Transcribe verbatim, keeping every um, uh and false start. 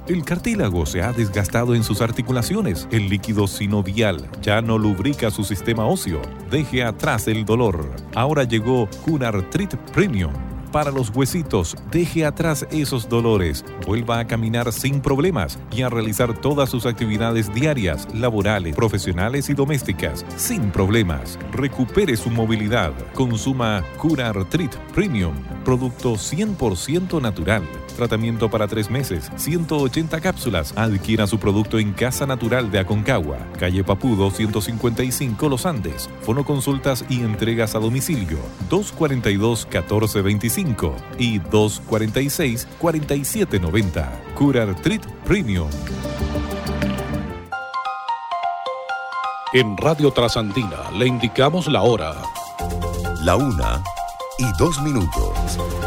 El cartílago se ha desgastado en sus articulaciones. El líquido sinovial ya no lubrica su sistema óseo. Deje atrás el dolor. Ahora llegó Cunartrit Premium. Para los huesitos, deje atrás esos dolores, vuelva a caminar sin problemas y a realizar todas sus actividades diarias, laborales, profesionales y domésticas, sin problemas. Recupere su movilidad. Consuma Cunartrit Premium, producto cien por ciento natural. Tratamiento para tres meses, ciento ochenta cápsulas. Adquiera su producto en Casa Natural de Aconcagua, calle Papudo ciento cincuenta y cinco Los Andes. Fonoconsultas y entregas a domicilio dos cuarenta y dos, catorce veinticinco y dos cuarenta y seis, cuarenta y siete noventa. Cunartrit Premium. En Radio Trasandina le indicamos la hora. La una y dos minutos.